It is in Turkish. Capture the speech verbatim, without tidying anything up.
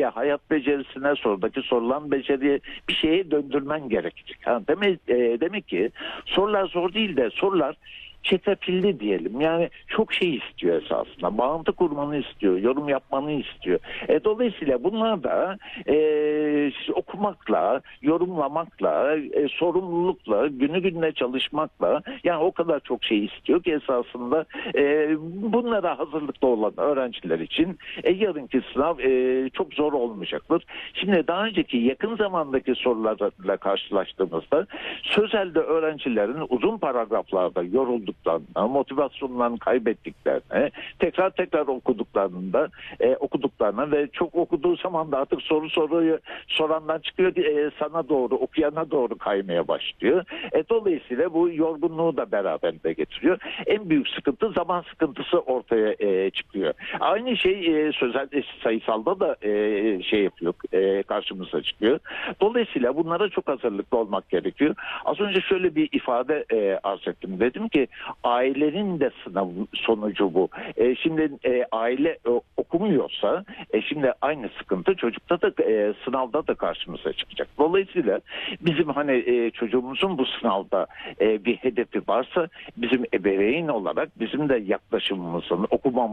beceriye, hayat becerisine, sorudaki sorulan beceriye, bir şeye döndürmen gerekecek. Ha, demek, e, demek ki sorular zor değil de sorular çetrefilli diyelim. Yani çok şey istiyor esasında. Bağıntı kurmanı istiyor, yorum yapmanı istiyor. E, dolayısıyla bunlar da e, okumakla, yorumlamakla, e, sorumlulukla, günü gününe çalışmakla, yani o kadar çok şey istiyor ki esasında e, bunlara hazırlıklı olan öğrenciler için e, yarınki sınav e, çok zor olmayacaktır. Şimdi daha önceki yakın zamandaki sorularla karşılaştığımızda sözelde öğrencilerin uzun paragraflarda yorulduklarını, motivasyonlarını kaybettiklerini, tekrar tekrar okuduklarında e, okuduklarını ve çok okuduğu zaman da artık soru soruyu sorandan çıkıyor, e, sana doğru, okuyana doğru kaymaya başlıyor. E, dolayısıyla bu yorgunluğu da beraberinde getiriyor. En büyük sıkıntı zaman sıkıntısı ortaya e, çıkıyor. Aynı şey e, sözel e, sayısalda da e, şey yapıyor, e, karşımıza çıkıyor. Dolayısıyla bunlara çok hazırlıklı olmak gerekiyor. Az önce şöyle bir ifade e, arz ettim. Dedim ki ailenin de sınav sonucu bu. E, şimdi e, aile e, okumuyorsa e, şimdi aynı sıkıntı çocukta da e, sınavda da karşımıza çıkacak. Dolayısıyla bizim hani e, çocuğumuzun bu sınavda e, bir hedefi varsa bizim ebeveyn olarak bizim de yaklaşımımızın, okumamızın